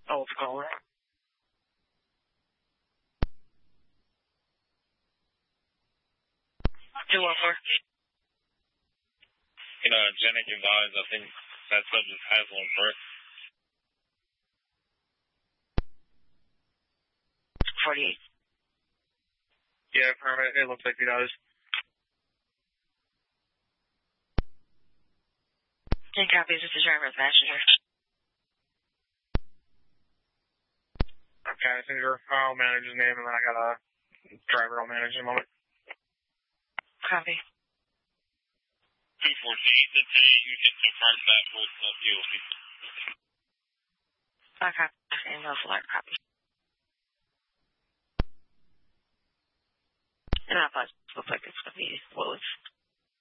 Oh, it's called. You're welcome. Janik advised, I think that subject has one first. 48. Yeah, permit. It looks like he does. 10 copies. This is driver and passenger. Okay, passenger. I'll manage his name, and then I got a driver I'll manage in a moment. Copy. 214, the day you can confirm that with the DOC. Okay. And no select copy. And I thought it looked like it's going to be Willis.